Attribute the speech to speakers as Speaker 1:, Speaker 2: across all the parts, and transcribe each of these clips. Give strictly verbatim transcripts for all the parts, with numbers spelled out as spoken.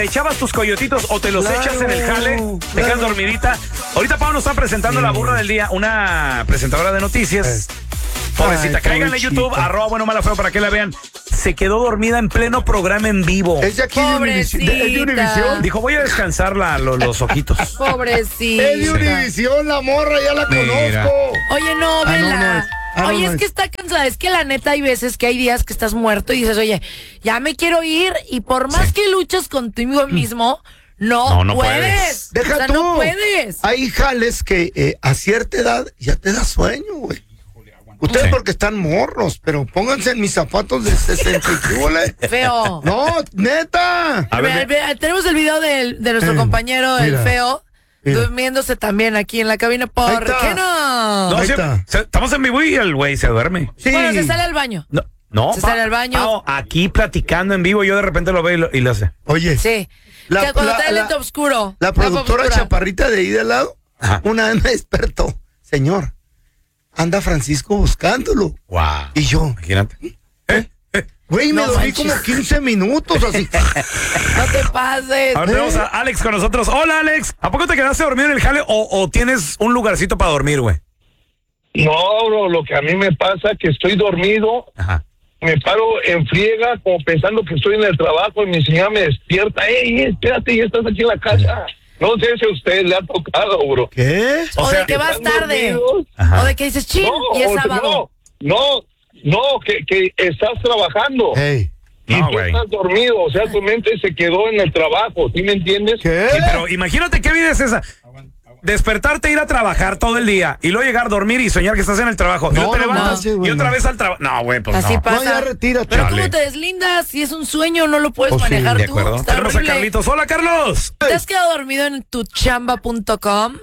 Speaker 1: ¿Echabas tus coyotitos o te los
Speaker 2: Claro,
Speaker 1: echas en el jale? Te quedas
Speaker 2: claro.
Speaker 1: dormidita. Ahorita Pau nos está presentando
Speaker 2: Sí.
Speaker 1: la burra del día, una presentadora de noticias. Pobrecita,
Speaker 2: Ay,
Speaker 1: cáiganle a
Speaker 2: pobrecita.
Speaker 1: YouTube, arroba bueno, mala, feo, para que la vean. Se quedó dormida en pleno programa en vivo.
Speaker 2: Es de aquí de Univisión.
Speaker 3: Pobrecita.
Speaker 2: Es de Univisión.
Speaker 1: Dijo, voy a descansar la- lo- los ojitos.
Speaker 3: Pobrecita.
Speaker 2: Es de Univisión, la morra, ya la
Speaker 1: Mira.
Speaker 2: conozco.
Speaker 3: Oye, no,
Speaker 2: Ah, no,
Speaker 3: vela.
Speaker 2: no es. Ah, no,
Speaker 3: Oye,
Speaker 2: no
Speaker 3: es
Speaker 2: es.
Speaker 3: que está cansada. Es que la neta hay veces que hay días que estás muerto y dices, oye, ya me quiero ir. Y por más
Speaker 1: Sí.
Speaker 3: que luchas contigo mismo, no,
Speaker 1: No, no
Speaker 3: puedes.
Speaker 1: puedes.
Speaker 2: Deja
Speaker 3: o sea,
Speaker 2: tú.
Speaker 3: no puedes.
Speaker 2: Hay jales que eh, a cierta edad ya te da sueño, güey. Ustedes
Speaker 1: Sí.
Speaker 2: porque están morros, pero pónganse en mis zapatos de sesenta y qué huele.
Speaker 3: Feo.
Speaker 2: No, neta.
Speaker 1: A ver,
Speaker 3: Ve- ve- tenemos el video del- de nuestro
Speaker 2: Eh,
Speaker 3: compañero, el
Speaker 2: mira,
Speaker 3: feo,
Speaker 2: mira.
Speaker 3: durmiéndose también aquí en la cabina. ¿Por
Speaker 2: Ahí está.
Speaker 3: qué no?
Speaker 1: no,
Speaker 2: ahí
Speaker 1: sí,
Speaker 2: está.
Speaker 1: se- estamos en vivo y el güey se duerme.
Speaker 2: Sí.
Speaker 3: Bueno, se sale al baño.
Speaker 1: No, no.
Speaker 3: Se
Speaker 1: Pa-
Speaker 3: sale al baño.
Speaker 1: Pau, aquí platicando en vivo, yo de repente lo veo y lo, y lo hace.
Speaker 2: Oye,
Speaker 3: Sí.
Speaker 2: La-
Speaker 3: o sea, cuando
Speaker 2: la-
Speaker 3: trae el
Speaker 2: la-
Speaker 3: lente oscuro.
Speaker 2: la productora
Speaker 3: oscura.
Speaker 2: chaparrita de ahí de al lado,
Speaker 1: Ajá.
Speaker 2: una vez me despertó. Señor, anda Francisco buscándolo.
Speaker 1: Wow.
Speaker 2: Y yo,
Speaker 1: Imagínate. ¿Eh? ¿Eh?
Speaker 2: güey, me
Speaker 3: No
Speaker 2: dormí
Speaker 3: manches.
Speaker 2: como quince minutos así.
Speaker 3: No te pases.
Speaker 1: Ahora tenemos a Alex con nosotros. Hola, Alex. ¿A poco te quedaste dormido en el jale o, o tienes un lugarcito para dormir, güey?
Speaker 4: No, bro, lo que a mí me pasa es que estoy dormido,
Speaker 1: Ajá.
Speaker 4: me paro en friega como pensando que estoy en el trabajo y mi señora me despierta. ¡Ey, espérate, ya estás aquí en la casa! No sé si a usted le ha tocado, bro.
Speaker 2: ¿Qué?
Speaker 3: O,
Speaker 1: O sea,
Speaker 3: de que vas
Speaker 4: ¿Están
Speaker 3: tarde.
Speaker 4: dormidos?
Speaker 1: Ajá.
Speaker 3: O de que dices, chin, y es
Speaker 4: o-
Speaker 3: sábado.
Speaker 4: no, no, no, que, que estás trabajando
Speaker 2: Hey,
Speaker 4: y
Speaker 1: No,
Speaker 4: tú
Speaker 1: güey.
Speaker 4: estás dormido, o sea, tu mente se quedó en el trabajo, ¿sí me entiendes?
Speaker 2: ¿qué?
Speaker 1: Sí, pero imagínate qué vida es esa. Despertarte, ir a trabajar todo el día y luego llegar a dormir y soñar que estás en el trabajo. y
Speaker 2: No,
Speaker 1: luego te
Speaker 2: no
Speaker 1: levantas
Speaker 2: manches, güey,
Speaker 1: y otra
Speaker 2: no.
Speaker 1: vez al trabajo. No, güey, pues
Speaker 3: Así
Speaker 1: no.
Speaker 3: pasa.
Speaker 2: No, ya retírate.
Speaker 3: Pero
Speaker 1: Chale.
Speaker 3: ¿cómo te deslindas? Si es un sueño, no lo puedes
Speaker 2: Oh, sí,
Speaker 3: manejar
Speaker 1: De
Speaker 3: tú.
Speaker 1: acuerdo.
Speaker 3: Está
Speaker 1: Tenemos a
Speaker 3: horrible.
Speaker 1: Carlitos. Hola, Carlos.
Speaker 3: ¿Te has quedado dormido en tu chamba punto com?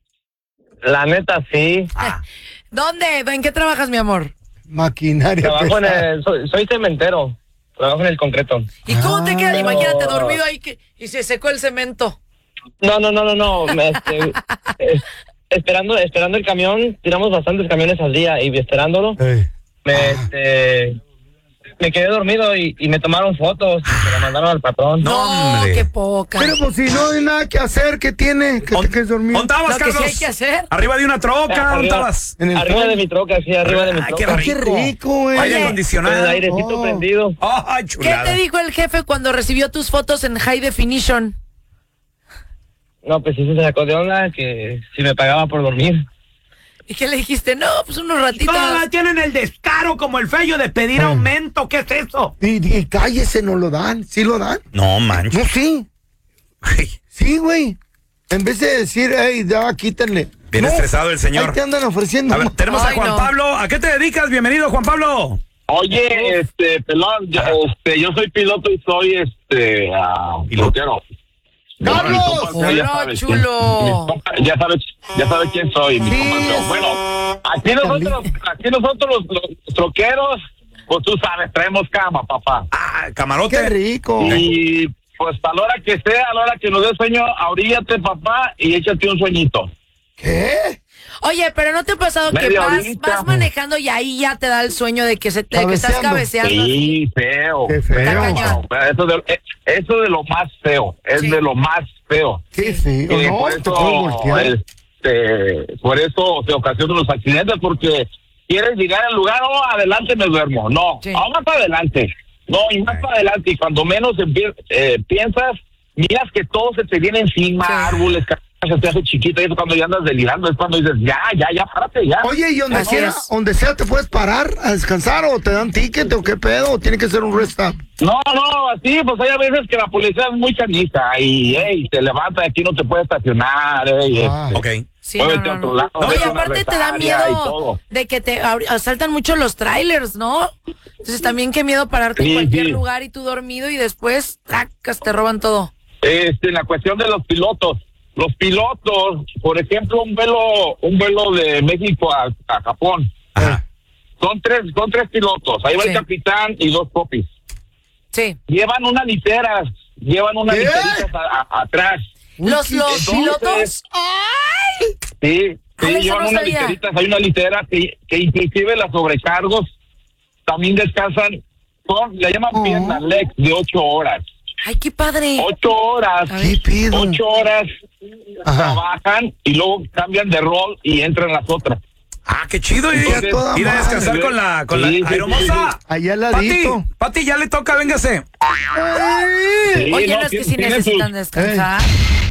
Speaker 4: La neta, sí.
Speaker 1: Ah,
Speaker 3: ¿Dónde? ¿En qué trabajas, mi amor?
Speaker 2: Maquinaria
Speaker 4: Trabajo en
Speaker 2: pesada.
Speaker 4: el, soy, soy cementero, trabajo en el concreto.
Speaker 3: ¿Y cómo te quedas?
Speaker 2: Ah.
Speaker 3: Imagínate dormido ahí que, y se secó el cemento.
Speaker 4: No, no, no, no, no. me, este, es- esperando, esperando el camión, tiramos bastantes camiones al día y esperándolo,
Speaker 2: Ey.
Speaker 4: me,
Speaker 2: Ah.
Speaker 4: este, me quedé dormido y, y me tomaron fotos y se la mandaron al patrón.
Speaker 1: No,
Speaker 3: No,
Speaker 1: hombre.
Speaker 3: qué poca.
Speaker 2: Pero pues si no hay nada que hacer, ¿qué tiene? Que te quedes dormido.
Speaker 1: ¿Dónde estabas,
Speaker 3: Lo que sí
Speaker 1: Carlos?
Speaker 3: hay que hacer.
Speaker 1: Arriba de una troca, ¿dónde
Speaker 4: Arriba.
Speaker 1: estabas?
Speaker 2: En el
Speaker 4: Arriba
Speaker 2: tren.
Speaker 4: de mi troca, sí, arriba de mi
Speaker 1: Ay, qué
Speaker 4: troca.
Speaker 2: Ah, qué
Speaker 1: rico.
Speaker 2: rico, güey.
Speaker 1: Aire
Speaker 3: Oye,
Speaker 1: acondicionado.
Speaker 4: Con el airecito
Speaker 2: Oh.
Speaker 4: prendido.
Speaker 1: Ay,
Speaker 3: ¿Qué
Speaker 1: chulada.
Speaker 3: te dijo el jefe cuando recibió tus fotos en high definition?
Speaker 4: No, pues sí se sacó de onda que si me pagaba por dormir.
Speaker 3: ¿Y qué le dijiste? No, pues unos ratitos.
Speaker 1: Todavía tienen el descaro como el fello de pedir
Speaker 2: Ay.
Speaker 1: aumento. ¿Qué es eso?
Speaker 2: Y, y cállese, no lo dan. ¿Sí lo dan?
Speaker 1: No, manches.
Speaker 2: No, sí. Sí, güey. En vez de decir, hey, ya, quítenle.
Speaker 1: Bien
Speaker 2: No,
Speaker 1: estresado el señor.
Speaker 2: Ahí te andan ofreciendo.
Speaker 1: A ver, tenemos a
Speaker 3: Ay,
Speaker 1: Juan
Speaker 3: no.
Speaker 1: Pablo. ¿A qué te dedicas? Bienvenido, Juan Pablo.
Speaker 4: Oye, este, pelón, yo, este, yo soy piloto y soy, este, uh,
Speaker 1: Pilotero.
Speaker 2: ¡Carlos!
Speaker 3: Hola, chulo.
Speaker 4: Ya sabes, ya sabes quién soy, mi
Speaker 2: Sí,
Speaker 4: compadre.
Speaker 2: es-
Speaker 4: Bueno, aquí nosotros, aquí nosotros los, los troqueros, pues tú sabes, traemos cama, papá.
Speaker 1: Ah, camarote.
Speaker 2: Qué rico.
Speaker 4: Y pues a la hora que sea, a la hora que nos dé sueño, ahoríllate, papá, y échate un sueñito.
Speaker 2: ¿Qué?
Speaker 3: Oye, pero ¿no te ha pasado que
Speaker 4: Media
Speaker 3: vas,
Speaker 4: horita.
Speaker 3: vas manejando y ahí ya te da el sueño de que, se te, que estás
Speaker 2: Cabeceando.
Speaker 3: cabeceando?
Speaker 4: Sí, feo.
Speaker 2: Qué feo.
Speaker 3: Está cañón.
Speaker 4: No, eso, de, eh, eso de lo más feo, es
Speaker 3: Sí.
Speaker 4: de lo más feo.
Speaker 2: Qué feo.
Speaker 4: Eh,
Speaker 2: No,
Speaker 4: por
Speaker 2: te puedo
Speaker 4: eso,
Speaker 2: voltear.
Speaker 4: este, por eso se ocasionan los accidentes, porque quieres llegar al lugar, oh, adelante me duermo. No,
Speaker 3: Sí.
Speaker 4: no, más para adelante. No, y más
Speaker 1: Sí.
Speaker 4: para adelante. Y cuando menos empie- eh, piensas, miras que todo se te viene encima,
Speaker 3: Sí.
Speaker 4: árboles, casas, se te hace chiquita, y es cuando ya andas delirando, es cuando dices, ya, ya, ya, párate, ya.
Speaker 2: Oye, ¿y donde
Speaker 3: Así
Speaker 2: sea,
Speaker 3: es.
Speaker 2: donde sea te puedes parar a descansar o te dan ticket o qué pedo? ¿O tiene que ser un rest stop?
Speaker 4: No, no, así, pues hay a veces que la policía es muy canija y, hey, te levanta, aquí no te puedes estacionar, hey,
Speaker 2: Ah.
Speaker 4: este,
Speaker 1: Ok.
Speaker 3: Sí,
Speaker 4: muévete
Speaker 3: no,
Speaker 4: a
Speaker 3: no,
Speaker 4: otro
Speaker 3: no.
Speaker 4: lado,
Speaker 3: No, y
Speaker 4: vete a una
Speaker 3: aparte te da
Speaker 4: rectaria y
Speaker 3: miedo
Speaker 4: todo.
Speaker 3: de que te abri- asaltan mucho los trailers, ¿no? Entonces también qué miedo pararte
Speaker 4: Sí,
Speaker 3: en cualquier
Speaker 4: sí.
Speaker 3: lugar y tú dormido y después, tracas, te roban todo.
Speaker 4: Este, en la cuestión de los pilotos, los pilotos, por ejemplo, un vuelo, un vuelo de México a, a Japón,
Speaker 1: Ajá.
Speaker 4: son tres, son tres pilotos, ahí va
Speaker 3: Sí.
Speaker 4: el capitán y dos popis,
Speaker 3: Sí.
Speaker 4: llevan unas literas, llevan unas
Speaker 2: ¿Qué?
Speaker 4: literitas a- a- atrás,
Speaker 3: Los, los
Speaker 4: entonces-
Speaker 3: pilotos. ¡Ay!
Speaker 4: sí,
Speaker 3: Ah,
Speaker 4: sí,
Speaker 3: eso
Speaker 4: llevan
Speaker 3: no
Speaker 4: unas
Speaker 3: sabía.
Speaker 4: literitas, hay una litera que, que inclusive las sobrecargos también descansan, son, le llaman
Speaker 2: Oh.
Speaker 4: pierna legs de ocho horas.
Speaker 3: Ay, qué padre.
Speaker 4: Ocho horas.
Speaker 3: A ver.
Speaker 2: ¿Qué pedo?
Speaker 4: Ocho horas
Speaker 2: Ajá.
Speaker 4: trabajan y luego cambian de rol y entran las otras.
Speaker 1: Ah, qué chido. Ir,
Speaker 2: Entonces, toda
Speaker 1: ir a
Speaker 2: madre,
Speaker 1: descansar
Speaker 4: güey.
Speaker 1: con la, con
Speaker 4: Sí,
Speaker 1: la
Speaker 4: sí,
Speaker 1: aeromoza.
Speaker 2: Allá al
Speaker 1: Pati,
Speaker 2: ladito.
Speaker 1: Pati, ya le toca, véngase.
Speaker 4: Sí,
Speaker 3: Oye, no, es que
Speaker 4: tiene-
Speaker 3: sí
Speaker 4: tiene
Speaker 3: necesitan
Speaker 4: sus-
Speaker 3: descansar.